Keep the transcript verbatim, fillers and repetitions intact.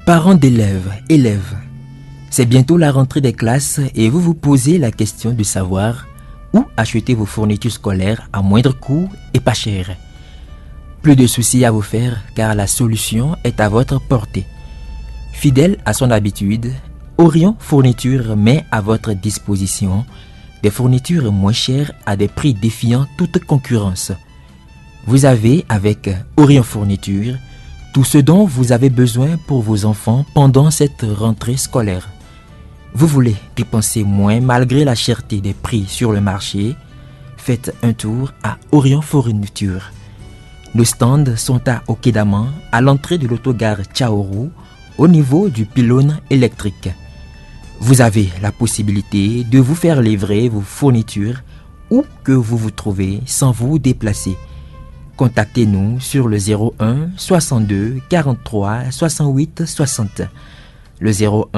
Parents d'élèves, élèves, c'est bientôt la rentrée des classes et vous vous posez la question de savoir où acheter vos fournitures scolaires à moindre coût et pas cher. Plus de soucis à vous faire car la solution est à votre portée. Fidèle à son habitude, Orion Fourniture met à votre disposition des fournitures moins chères à des prix défiant toute concurrence. Vous avez avec Orion Fourniture tout ce dont vous avez besoin pour vos enfants pendant cette rentrée scolaire. Vous voulez dépenser moins malgré la cherté des prix sur le marché? Faites un tour à Orion Fourniture. Nos stands sont à Okédaman, à l'entrée de l'autogare Tchaoru, au niveau du pylône électrique. Vous avez la possibilité de vous faire livrer vos fournitures où que vous vous trouvez sans vous déplacer. Contactez-nous sur le zéro un soixante-deux quarante-trois soixante-huit soixante. Le zéro un